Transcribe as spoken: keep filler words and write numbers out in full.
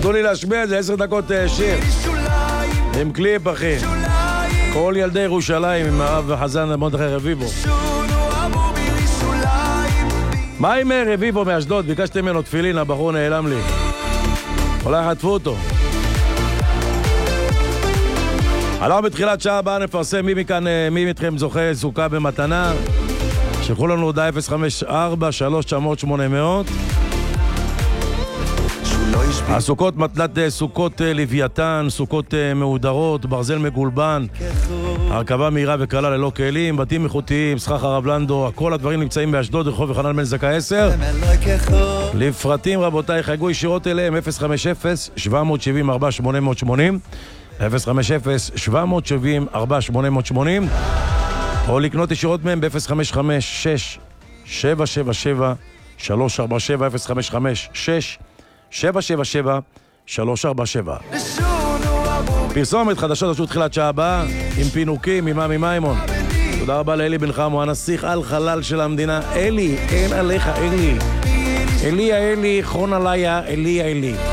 תנו לי להשמיע את זה, עשר דקות שיר. עם קליפ, אחי. כל ילדי ירושלים עם הרב וחזן מרדכי רביבו. מה עם רביבו מאשדוד? ביקשתם ממנו תפילין, הבחור נעלם לי. אולי חטפו אותו. הלאה, בתחילת שעה הבאה נפרסם מי מכאן, מי מכם זוכה סוכה במתנה. שלחו לנו הודעה אפס חמש ארבע שלוש תשע אפס אפס שמונה אפס אפס. הסוכות מתנת סוכות לוויתן, סוכות מהודרות, ברזל מגולבן, הרכבה מהירה וקלה ללא כלים, בתים איכותיים, סכך הרב לנדו, כל הדברים נמצאים באשדוד, רחוב יוחנן בן זכאי עשר. לפרטים רבותיי, חייגו ישירות אליהם אפס חמש אפס שבע שבע ארבע שמונה שמונה אפס חמש אפס שבע שבע ארבע שמונה שמונה, או לקנות ישירות מהם ב-אפס חמש חמש שש שבע שבע שבע שלוש ארבע שבע אפס חמש חמש שש שבע שבע שבע שלוש ארבע שבע. פרסומת חדשות רשות תחילת שעה הבאה עם פינוקים, עם עמי מימון. תודה רבה לאלי בן חמו, הנסיך על חלל של המדינה. אלי, אין עליך אלי, אלי האלי, חון עליה, אלי האלי.